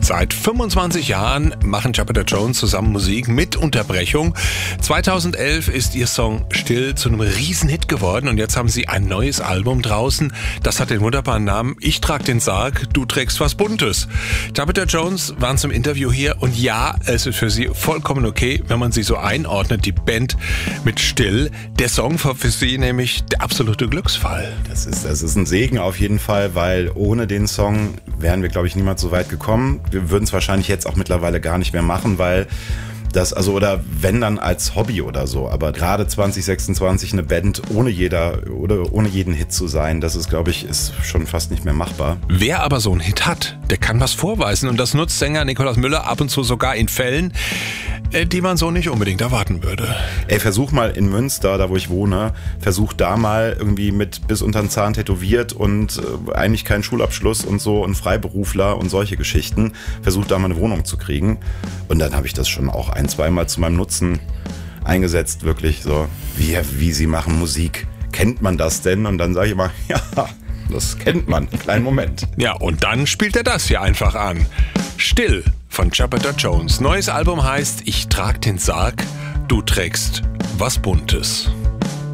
Seit 25 Jahren machen Jupiter Jones zusammen Musik mit Unterbrechung. 2011 ist ihr Song Still zu einem Riesenhit geworden und jetzt haben sie ein neues Album draußen. Das hat den wunderbaren Namen Ich trag den Sarg, du trägst was Buntes. Jupiter Jones waren zum Interview hier und ja, es ist für sie vollkommen okay, wenn man sie so einordnet, die Band mit Still. Der Song war für sie nämlich der absolute Glücksfall. Das ist ein Segen auf jeden Fall, weil ohne den Song wären wir, glaube ich, niemals so weit gekommen. Wir würden es wahrscheinlich jetzt auch mittlerweile gar nicht mehr machen, weil das, oder wenn dann als Hobby oder so, aber gerade 2026 eine Band ohne jeden Hit zu sein, das ist, glaube ich, ist schon fast nicht mehr machbar. Wer aber so einen Hit hat, der kann was vorweisen und das nutzt Sänger Nikolaus Müller ab und zu sogar in Fällen, die man so nicht unbedingt erwarten würde. Ey, versuch mal in Münster, da wo ich wohne, versuch da mal irgendwie mit bis unter den Zahn tätowiert und eigentlich keinen Schulabschluss und so und Freiberufler und solche Geschichten, versuch da mal eine Wohnung zu kriegen. Und dann habe ich das schon auch zweimal zu meinem Nutzen eingesetzt, wirklich so, wie sie machen Musik. Kennt man das denn? Und dann sage ich immer, ja, das kennt man. Kleinen Moment. Ja, und dann spielt er das hier einfach an. Still von Jupiter Jones. Neues Album heißt Ich trag den Sarg, du trägst was Buntes.